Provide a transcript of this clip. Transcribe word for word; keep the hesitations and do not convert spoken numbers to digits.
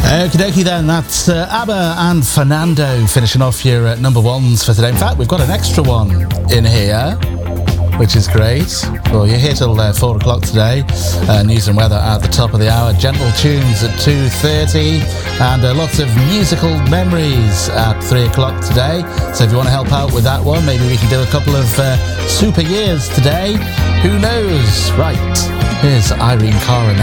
Okie dokie then, that's uh, ABBA and Fernando finishing off your uh, number ones for today. In fact, we've got an extra one in here, which is great. Well, you're here till uh, four o'clock today. Uh, news and weather at the top of the hour. Gentle tunes at two thirty. And uh, lots of musical memories at three o'clock today. So if you want to help out with that one, maybe we can do a couple of uh, super years today. Who knows? Right, here's Irene Cara now.